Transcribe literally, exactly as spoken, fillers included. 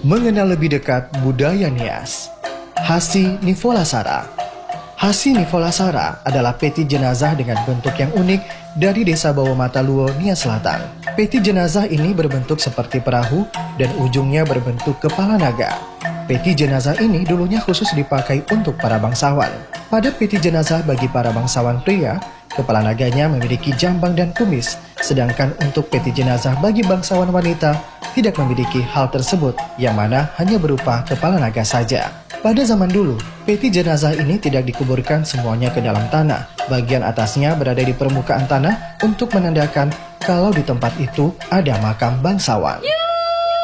Mengenal lebih dekat budaya Nias. Hasi Nivolasara. Hasi Nivolasara adalah peti jenazah dengan bentuk yang unik dari desa Bawah Mata Luo, Nias Selatan. Peti jenazah ini berbentuk seperti perahu dan ujungnya berbentuk kepala naga. Peti jenazah ini dulunya khusus dipakai untuk para bangsawan. Pada peti jenazah bagi para bangsawan pria, kepala naganya memiliki jambang dan kumis, sedangkan untuk peti jenazah bagi bangsawan wanita tidak memiliki hal tersebut, yang mana hanya berupa kepala naga saja. Pada zaman dulu, peti jenazah ini tidak dikuburkan semuanya ke dalam tanah. Bagian atasnya berada di permukaan tanah untuk menandakan kalau di tempat itu ada makam bangsawan.